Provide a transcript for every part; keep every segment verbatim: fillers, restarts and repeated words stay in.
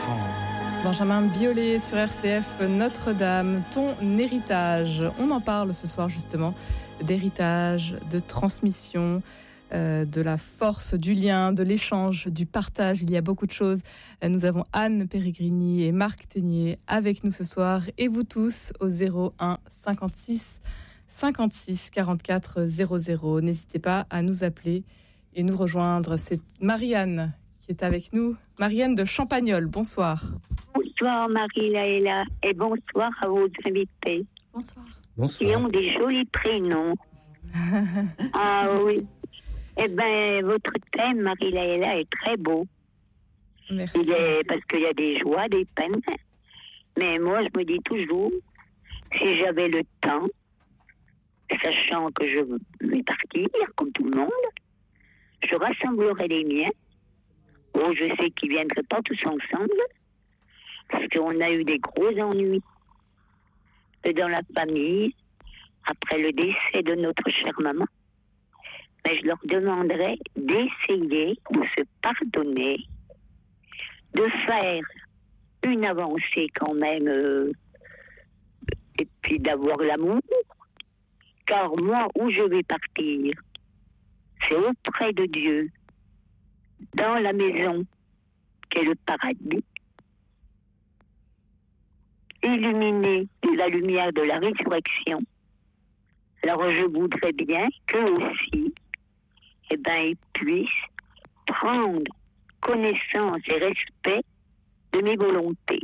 enfants. Benjamin Biolay sur R C F, Notre-Dame, ton héritage. On en parle ce soir justement d'héritage, de transmission, euh, de la force du lien, de l'échange, du partage. Il y a beaucoup de choses. Nous avons Anne Péregrini et Marc Ténier avec nous ce soir et vous tous au zéro un cinquante-six cinquante-six quarante-quatre zéro zéro. N'hésitez pas à nous appeler et nous rejoindre. C'est Marianne qui est avec nous. Marianne de Champagnole, bonsoir. Bonsoir Marie-Laëla et bonsoir à vos invités. Bonsoir. Bonsoir. Qui ont des jolis prénoms. Ah oui. Eh bien, votre thème, Marie-Laëla, est très beau. Merci. Il est, parce qu'il y a des joies, des peines. Mais moi, je me dis toujours, si j'avais le temps, sachant que je vais partir, comme tout le monde, je rassemblerais les miens. Oh, je sais qu'ils ne viendraient pas tous ensemble, parce qu'on a eu des gros ennuis dans la famille, après le décès de notre chère maman. Mais je leur demanderais d'essayer de se pardonner, de faire une avancée quand même, euh, et puis d'avoir l'amour. Car moi, où je vais partir, c'est auprès de Dieu, dans la maison, qu'est le paradis, illuminé de la lumière de la résurrection. Alors je voudrais bien qu'eux aussi, eh ben, ils puissent prendre connaissance et respect de mes volontés.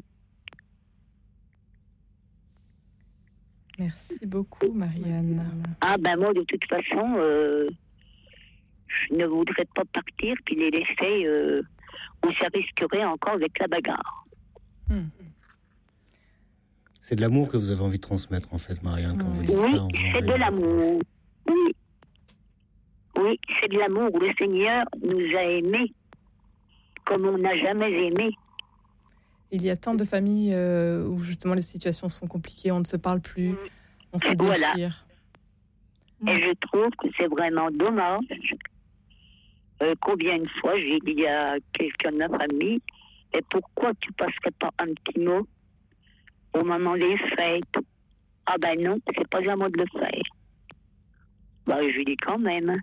Merci beaucoup, Marianne. Ah ben moi, de toute façon, euh, je ne voudrais pas partir puis les laisser euh, où ça risquerait encore avec la bagarre. Hmm. C'est de l'amour que vous avez envie de transmettre, en fait, Marianne, quand oui. vous dites oui, ça. Oui, c'est de l'amour. Oui. Oui, c'est de l'amour. Le Seigneur nous a aimés comme on n'a jamais aimé. Il y a tant de familles euh, où justement les situations sont compliquées, on ne se parle plus, on se déchire. Voilà. Et je trouve que c'est vraiment dommage. Euh, combien de fois j'ai dit à quelqu'un de ma famille, et pourquoi tu passerais pas un petit mot au moment des fêtes? Ah ben non, c'est pas à moi de le faire. Ben je lui dis quand même.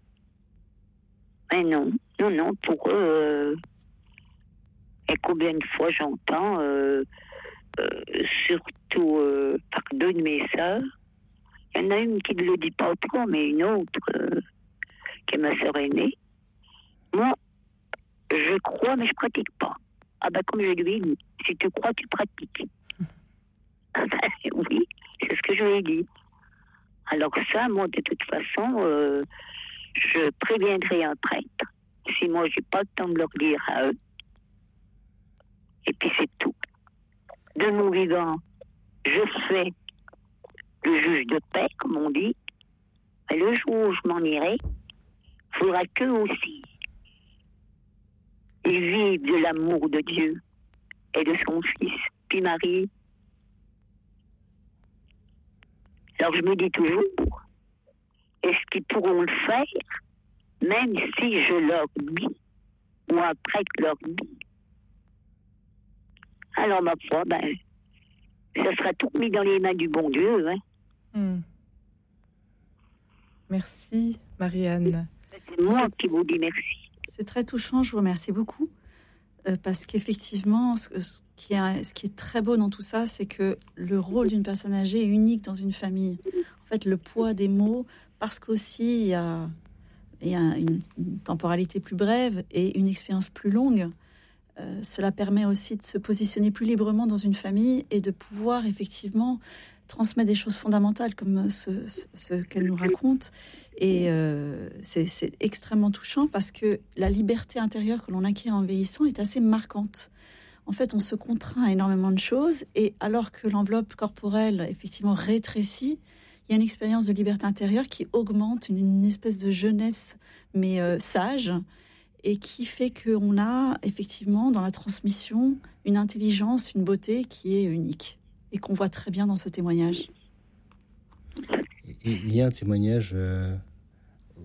Mais non, non, non, pour eux... Euh, et combien de fois j'entends, euh, euh, surtout euh, par deux de mes sœurs, il y en a une qui ne le dit pas trop, mais une autre, euh, qui est ma sœur aînée. Moi, je crois, mais je pratique pas. Ah ben comme je lui ai dit, si tu crois, tu pratiques. Ah ben oui, c'est ce que je lui ai dit. Alors ça, moi, de toute façon, euh, je préviendrai un prêtre. Si moi, j'ai pas le temps de leur dire à eux. Et puis c'est tout. De mon vivant, je fais le juge de paix, comme on dit. Et le jour où je m'en irai, il faudra qu'eux aussi, ils vivent de l'amour de Dieu et de son Fils, puis Marie. Alors je me dis toujours, est-ce qu'ils pourront le faire, même si je leur dis, ou un prêtre leur dit? Alors, ma foi, ben, ça sera tout mis dans les mains du bon Dieu. Hein. Mm. Merci, Marianne. C'est moi c'est, qui vous dis merci. C'est très touchant, je vous remercie beaucoup. Euh, parce qu'effectivement, ce, ce, qui est, ce qui est très beau dans tout ça, c'est que le rôle d'une personne âgée est unique dans une famille. En fait, le poids des mots, parce qu'aussi, il y a, il y a une, une temporalité plus brève et une expérience plus longue. Euh, cela permet aussi de se positionner plus librement dans une famille et de pouvoir effectivement transmettre des choses fondamentales comme ce, ce, ce qu'elle nous raconte. Et euh, c'est, c'est extrêmement touchant parce que la liberté intérieure que l'on acquiert en vieillissant est assez marquante. En fait, on se contraint à énormément de choses et alors que l'enveloppe corporelle effectivement rétrécit, il y a une expérience de liberté intérieure qui augmente, une, une espèce de jeunesse mais euh, sage, et qui fait qu'on a effectivement dans la transmission une intelligence, une beauté qui est unique et qu'on voit très bien dans ce témoignage. Il y a un témoignage euh,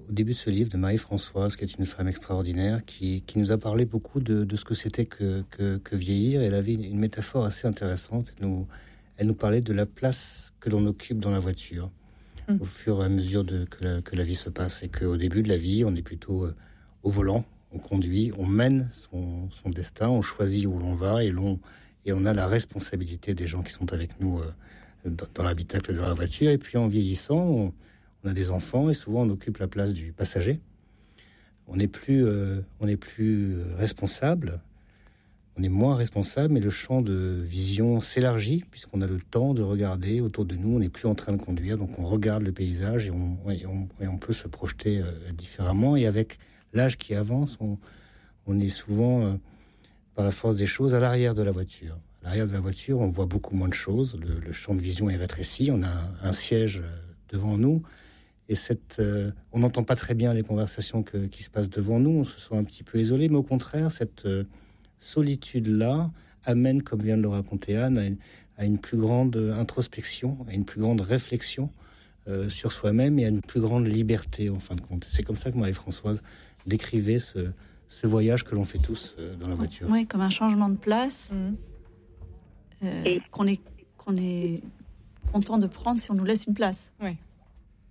au début de ce livre de Marie-Françoise, qui est une femme extraordinaire, qui, qui nous a parlé beaucoup de, de ce que c'était que, que, que vieillir. Elle avait une, une métaphore assez intéressante. Elle nous, elle nous parlait de la place que l'on occupe dans la voiture, mmh. au fur et à mesure de, que, la, que la vie se passe. Et qu'au début de la vie, on est plutôt euh, au volant, on conduit, on mène son, son destin, on choisit où l'on va et, l'on, et on a la responsabilité des gens qui sont avec nous euh, dans, dans l'habitacle de la voiture. Et puis en vieillissant, on, on a des enfants et souvent on occupe la place du passager. On n'est plus, euh, on n'est plus responsable, on est moins responsable, mais le champ de vision s'élargit puisqu'on a le temps de regarder autour de nous. On n'est plus en train de conduire, donc on regarde le paysage et on, et on, et on peut se projeter euh, différemment. Et avec l'âge qui avance, on, on est souvent, euh, par la force des choses, à l'arrière de la voiture. À l'arrière de la voiture, on voit beaucoup moins de choses. Le, le champ de vision est rétréci. On a un, un siège devant nous. Et cette, euh, on n'entend pas très bien les conversations que, qui se passent devant nous. On se sent un petit peu isolé. Mais au contraire, cette euh, solitude-là amène, comme vient de le raconter Anne, à une, à une plus grande introspection, à une plus grande réflexion euh, sur soi-même et à une plus grande liberté, en fin de compte. C'est comme ça que Marie-Françoise décrivait ce, ce voyage que l'on fait tous euh, dans la voiture. Oui, comme un changement de place Mmh. euh, qu'on est, qu'on est content de prendre si on nous laisse une place. Oui. Marianne ?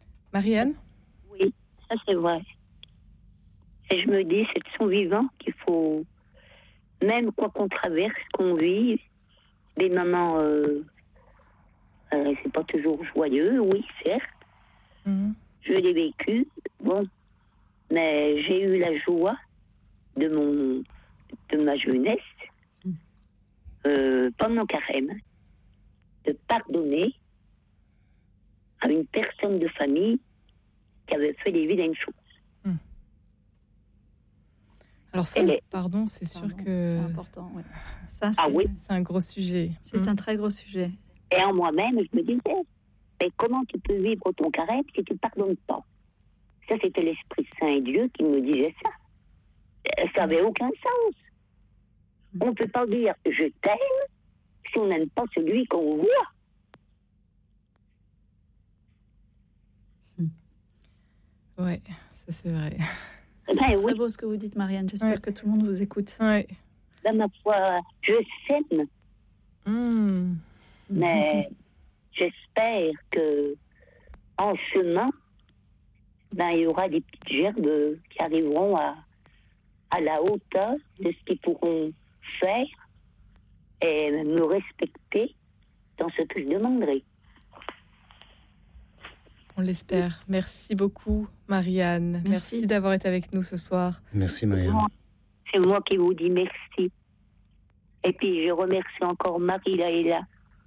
Oui, ça c'est vrai. Et je me dis, c'est de son vivant qu'il faut, même quoi qu'on traverse, qu'on vit, des moments, euh, euh, c'est pas toujours joyeux, oui, certes. Mmh. Je l'ai vécu, bon, mais j'ai eu la joie de mon, de ma jeunesse, euh, pendant mon carême, de pardonner à une personne de famille qui avait fait des vilaines choses. Mmh. Alors ça, est... pardon, c'est sûr Pardon, que c'est important. Ouais. Ça, c'est, ah oui. C'est un gros sujet. C'est mmh. un très gros sujet. Et en moi-même, je me disais, mais comment tu peux vivre ton carême si tu ne pardonnes pas? Ça, c'était l'Esprit Saint et Dieu qui me disait ça. Ça n'avait aucun sens. On ne peut pas dire « je t'aime » si on n'aime pas celui qu'on voit. Ouais, ça c'est vrai. Ben, C'est oui, très beau ce que vous dites, Marianne. J'espère Ouais. que tout le monde vous écoute. Ouais. ben, ma foi, je sème, Mmh. mais j'espère que en chemin, ben, il y aura des petites gerbes qui arriveront à, à la hauteur de ce qu'ils pourront faire et me respecter dans ce que je demanderai. On l'espère. Merci beaucoup, Marianne. Merci, Merci d'avoir été avec nous ce soir. Merci Marianne. C'est moi qui vous dis merci. Et puis je remercie encore Marie Laëla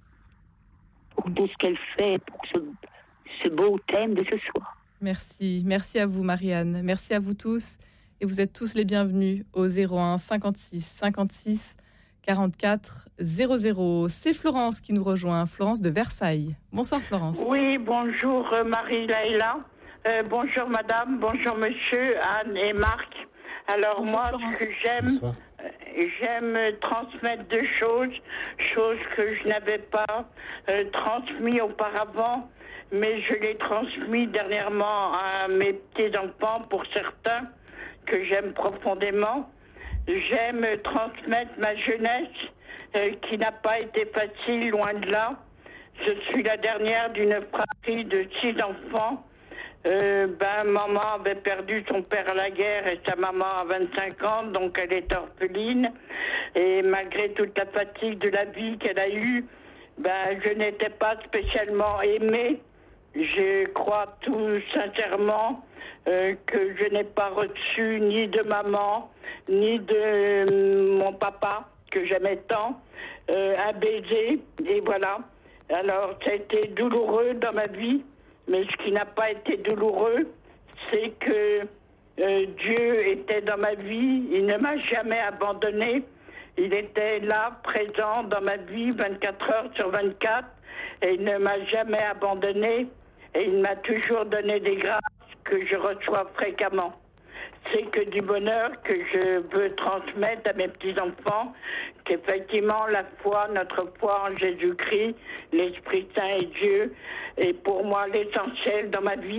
pour tout ce qu'elle fait pour ce, ce beau thème de ce soir. Merci. Merci à vous, Marianne. Merci à vous tous. Et vous êtes tous les bienvenus au zéro un cinquante-six cinquante-six quarante-quatre zéro zéro. C'est Florence qui nous rejoint. Florence de Versailles. Bonsoir, Florence. Oui, bonjour euh, Marie-Laëla. Euh, bonjour madame, bonjour monsieur, Anne et Marc. Alors Bonjour, moi, Florence. ce que j'aime, Bonsoir. euh, j'aime transmettre deux choses, choses que je n'avais pas euh, transmis auparavant, mais je l'ai transmis dernièrement à mes petits-enfants, pour certains, que j'aime profondément. J'aime transmettre ma jeunesse, euh, qui n'a pas été facile, loin de là. Je suis la dernière d'une fratrie de six enfants. Euh, ben, maman avait perdu son père à la guerre et sa maman à vingt-cinq ans, donc elle est orpheline. Et malgré toute la fatigue de la vie qu'elle a eue, ben, je n'étais pas spécialement aimée. Je crois tout sincèrement euh, que je n'ai pas reçu ni de maman, ni de euh, mon papa, que j'aimais tant, euh, un baiser, et voilà. Alors, ça a été douloureux dans ma vie, mais ce qui n'a pas été douloureux, c'est que euh, Dieu était dans ma vie, il ne m'a jamais abandonné, il était là, présent dans ma vie, vingt-quatre heures sur vingt-quatre, et il ne m'a jamais abandonné, et il m'a toujours donné des grâces que je reçois fréquemment. C'est que du bonheur que je veux transmettre à mes petits-enfants, qu'effectivement la foi, notre foi en Jésus-Christ, l'Esprit Saint et Dieu, est pour moi l'essentiel dans ma vie,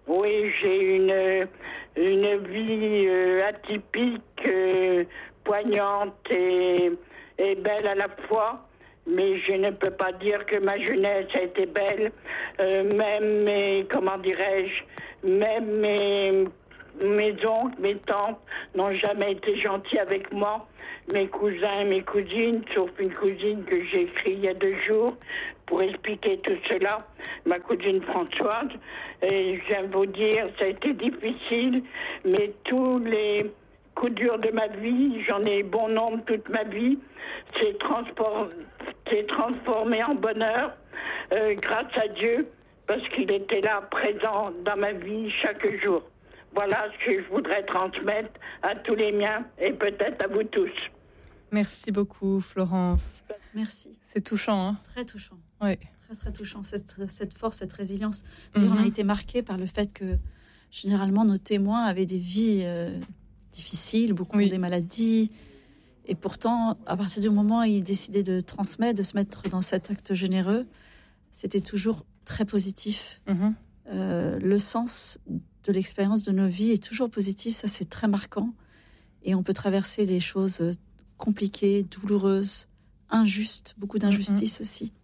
Oui, j'ai une, une vie euh, atypique, euh, poignante et, et belle à la fois. Mais je ne peux pas dire que ma jeunesse a été belle. Euh, même mes, comment dirais-je, même mes, mes oncles, mes tantes n'ont jamais été gentils avec moi. Mes cousins et mes cousines, sauf une cousine que j'ai écrite il y a deux jours pour expliquer tout cela, ma cousine Françoise. Et je viens vous dire, ça a été difficile, mais tous les coups durs de ma vie, j'en ai bon nombre toute ma vie, c'est transport, c'est transformé en bonheur euh, grâce à Dieu, parce qu'il était là, présent dans ma vie chaque jour. Voilà ce que je voudrais transmettre à tous les miens et peut-être à vous tous. Merci beaucoup, Florence. Merci. C'est touchant, hein ? Très touchant. Oui. Très, très touchant. Cette, cette force, cette résilience. D'ailleurs, mm-hmm. on a été marqués par le fait que, généralement, nos témoins avaient des vies euh, difficiles, beaucoup oui. ont des maladies. Et pourtant, à partir du moment où ils décidaient de transmettre, de se mettre dans cet acte généreux, c'était toujours très positif. Mm-hmm. Euh, le sens de l'expérience de nos vies est toujours positif. Ça, c'est très marquant. Et on peut traverser des choses compliquées, douloureuses, injustes, beaucoup d'injustice mm-hmm. aussi.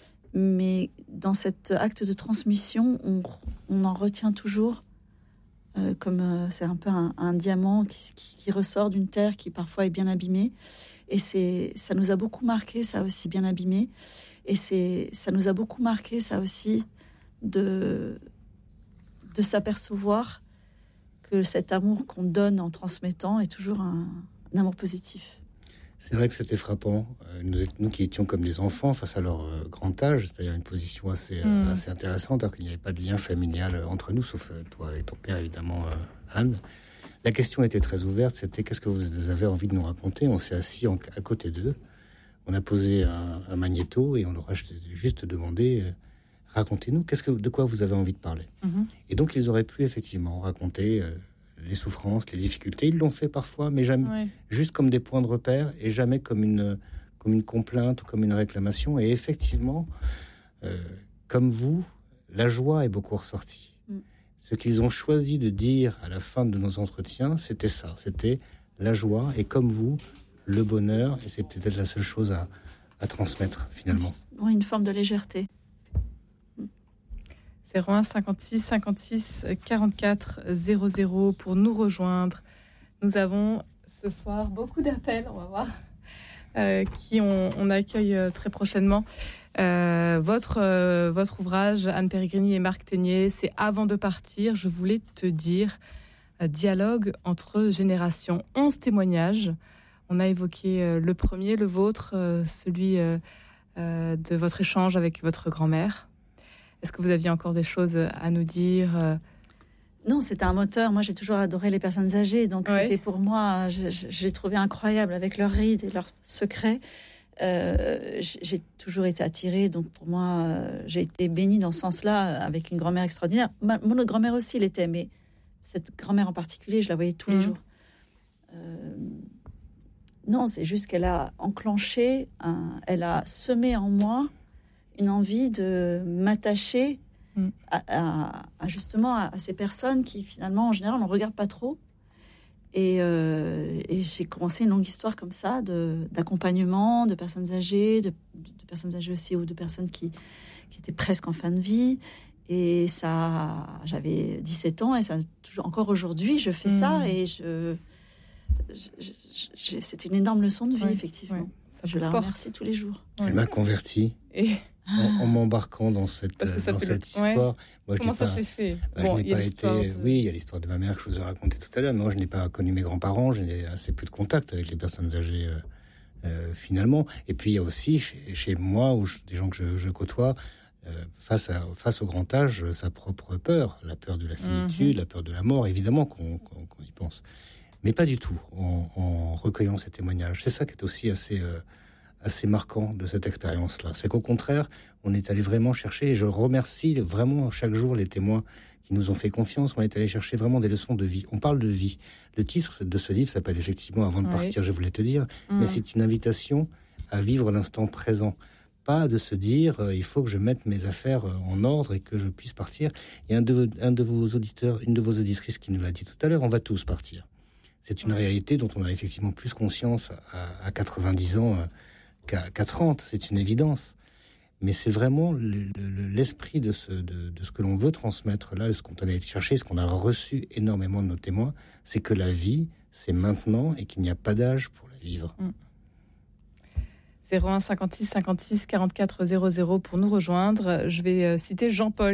Mais dans cet acte de transmission, on, on en retient toujours, euh, comme euh, c'est un peu un, un diamant qui, qui, qui ressort d'une terre qui parfois est bien abîmée. Et c'est, ça nous a beaucoup marqué, ça aussi, bien abîmé. Et c'est, ça nous a beaucoup marqué, ça aussi, de, de s'apercevoir que cet amour qu'on donne en transmettant est toujours un, un amour positif. C'est vrai que c'était frappant. Nous, nous qui étions comme des enfants face à leur euh, grand âge, c'est-à-dire une position assez, mmh. euh, assez intéressante, alors qu'il n'y avait pas de lien familial entre nous, sauf euh, toi et ton père, évidemment, euh, Anne. La question était très ouverte, c'était qu'est-ce que vous avez envie de nous raconter ? On s'est assis en, à côté d'eux, on a posé un, un magnéto et on leur a juste demandé euh, racontez-nous, qu'est-ce que, de quoi vous avez envie de parler ? mmh. Et donc ils auraient pu effectivement raconter euh, les souffrances, les difficultés. Ils l'ont fait parfois, mais jamais ouais. juste comme des points de repère et jamais comme une, comme une complainte ou comme une réclamation. Et effectivement, euh, comme vous, la joie est beaucoup ressortie. Mm. Ce qu'ils ont choisi de dire à la fin de nos entretiens, c'était ça. C'était la joie et comme vous, le bonheur. Et c'est peut-être la seule chose à, à transmettre finalement. Oui, une forme de légèreté. zéro un cinquante-six cinquante-six quarante-quatre zéro zéro pour nous rejoindre. Nous avons ce soir beaucoup d'appels, on va voir, euh, qui on, on accueille très prochainement. Euh, votre, euh, votre ouvrage, Anne Péregrini et Marc Ténier, c'est Avant de partir, je voulais te dire, euh, dialogue entre générations. onze témoignages. On a évoqué euh, le premier, le vôtre, euh, celui euh, euh, de votre échange avec votre grand-mère. Est-ce que vous aviez encore des choses à nous dire ? Non, c'était un moteur. Moi, j'ai toujours adoré les personnes âgées. Donc, ouais. c'était pour moi, je, je, je les trouvais incroyables avec leurs rides et leurs secrets. Euh, j'ai toujours été attirée. Donc, pour moi, euh, j'ai été bénie dans ce sens-là avec une grand-mère extraordinaire. Ma, mon autre grand-mère aussi l'était, mais cette grand-mère en particulier, je la voyais tous mmh. les jours. Euh, non, c'est juste qu'elle a enclenché, un, elle a semé en moi une envie de m'attacher mm. à, à, à justement à, à ces personnes qui finalement en général on ne regarde pas trop et, euh, et j'ai commencé une longue histoire comme ça de, d'accompagnement de personnes âgées de, de personnes âgées aussi ou de personnes qui, qui étaient presque en fin de vie et ça j'avais dix-sept ans et ça toujours encore aujourd'hui je fais mm. ça et je, je, je, je c'est une énorme leçon de vie ouais, effectivement ouais. Ça je la porte. Remercie tous les jours. Elle ouais. m'a converti et En, en m'embarquant dans cette, dans cette le... histoire. Ouais. Moi, Comment ça pas, s'est fait bah, bon, je n'ai pas été. De... Oui, il y a l'histoire de ma mère que je vous ai racontée tout à l'heure. Mais moi, je n'ai pas connu mes grands-parents. J'ai assez peu de contact avec les personnes âgées euh, euh, finalement. Et puis il y a aussi chez, chez moi, ou des gens que je, je côtoie, euh, face à face au grand âge, sa propre peur, la peur de la finitude, mm-hmm. la peur de la mort. Évidemment qu'on, qu'on, qu'on y pense, mais pas du tout en, en recueillant ces témoignages. C'est ça qui est aussi assez. Euh, assez marquant de cette expérience-là. C'est qu'au contraire, on est allé vraiment chercher, et je remercie vraiment chaque jour les témoins qui nous ont fait confiance, on est allé chercher vraiment des leçons de vie. On parle de vie. Le titre de ce livre s'appelle effectivement « Avant de oui. partir, je voulais te dire mmh. », mais c'est une invitation à vivre l'instant présent. pas de se dire euh, il faut que je mette mes affaires euh, en ordre et que je puisse partir. Il y a un de, vos, un de vos auditeurs, une de vos auditrices qui nous l'a dit tout à l'heure, on va tous partir. C'est une réalité dont on a effectivement plus conscience à, à quatre-vingt-dix ans euh, qu'à, qu'à trente, c'est une évidence. Mais c'est vraiment le, le, l'esprit de ce, de, de ce que l'on veut transmettre là, ce qu'on a été chercher, ce qu'on a reçu énormément de nos témoins, c'est que la vie, c'est maintenant et qu'il n'y a pas d'âge pour la vivre. Mmh. zéro un cinquante-six cinquante-six quarante-quatre zéro zéro pour nous rejoindre. Je vais citer Jean-Paul